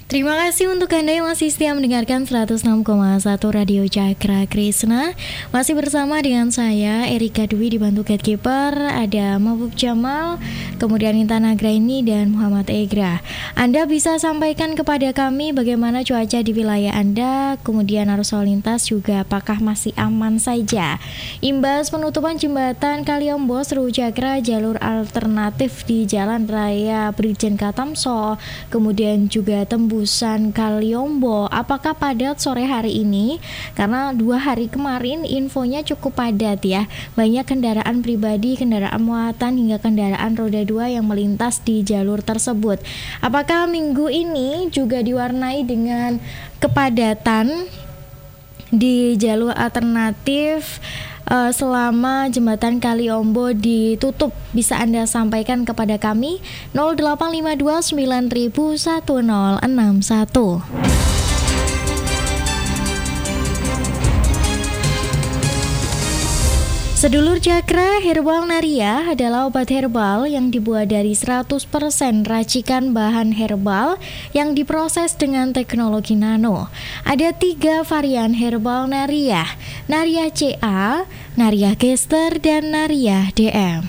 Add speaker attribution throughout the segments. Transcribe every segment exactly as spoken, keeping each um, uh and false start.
Speaker 1: Terima kasih untuk Anda yang masih setia mendengarkan seratus enam koma satu Radio Cakra Krisna. Masih bersama dengan saya Erika Dwi, dibantu gatekeeper ada Mahbub Jamal, kemudian Intan Agraini dan Muhammad Egra. Anda bisa sampaikan kepada kami bagaimana cuaca di wilayah Anda, kemudian arus lalu lintas juga apakah masih aman saja. Imbas penutupan jembatan Kaliombo Seru Cakra, jalur alternatif di Jalan Raya Brigjen Katamso, kemudian juga tembus Busan Kaliombo, apakah padat sore hari ini? Karena dua hari kemarin infonya cukup padat ya. Banyak kendaraan pribadi, kendaraan muatan hingga kendaraan roda dua yang melintas di jalur tersebut. Apakah minggu ini juga diwarnai dengan kepadatan di jalur alternatif Uh, selama jembatan Kaliombo ditutup? Bisa Anda sampaikan kepada kami nol delapan lima dua sembilan nol satu nol enam satu. Sedulur Cakra, herbal Naria adalah obat herbal yang dibuat dari seratus persen racikan bahan herbal yang diproses dengan teknologi nano. Ada tiga varian herbal Naria, Naria C A, Naria Gester, dan Naria D M.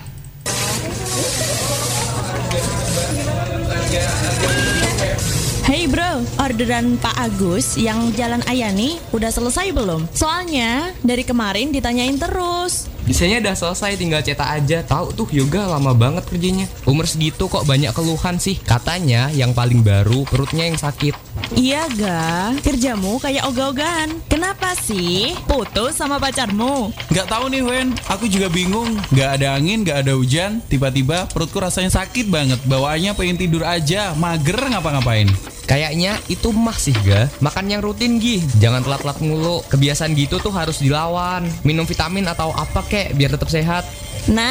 Speaker 2: Hey bro, orderan Pak Agus yang Jalan Ayani udah selesai belum? Soalnya dari kemarin ditanyain terus.
Speaker 3: Desainnya udah selesai, tinggal cetak aja. Tahu tuh yoga lama banget kerjanya. Umur segitu kok banyak keluhan sih. Katanya yang paling baru perutnya yang sakit.
Speaker 2: Iya ga, kerjamu kayak ogah-ogahan. Kenapa sih? Putus sama pacarmu?
Speaker 4: Gak tahu nih Wen, aku juga bingung. Gak ada angin, gak ada hujan, tiba-tiba perutku rasanya sakit banget. Bawaannya pengen tidur aja, mager ngapa-ngapain.
Speaker 3: Kayaknya itu mah sih ga. Makan yang rutin Gi, jangan telat-telat mulu. Kebiasaan gitu tuh harus dilawan. Minum vitamin atau apa kek biar tetap sehat.